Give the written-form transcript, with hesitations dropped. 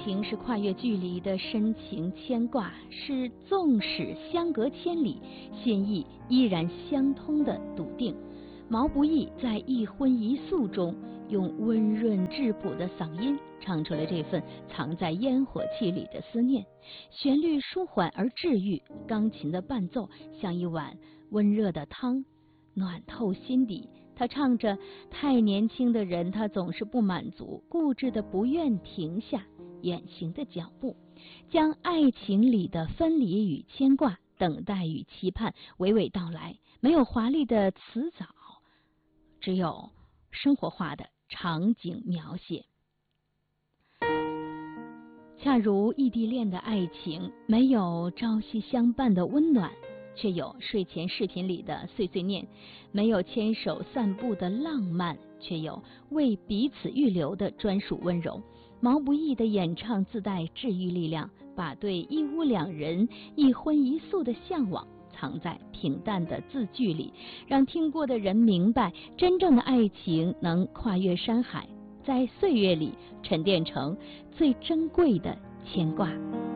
情是跨越距离的深情牵挂，是纵使相隔千里，心意依然相通的笃定。毛不易在一荤一素中，用温润质朴的嗓音唱出了这份藏在烟火气里的思念。旋律舒缓而治愈，钢琴的伴奏像一碗温热的汤，暖透心底。他唱着，太年轻的人他总是不满足，固执的不愿停下远行的脚步，将爱情里的分离与牵挂、等待与期盼娓娓道来。没有华丽的辞藻，只有生活化的场景描写。恰如异地恋的爱情，没有朝夕相伴的温暖，却有睡前视频里的碎碎念；没有牵手散步的浪漫，却有为彼此预留的专属温柔。毛不易的演唱自带治愈力量，把对一屋两人、一荤一素的向往藏在平淡的字句里，让听过的人明白，真正的爱情能跨越山海，在岁月里沉淀成最珍贵的牵挂。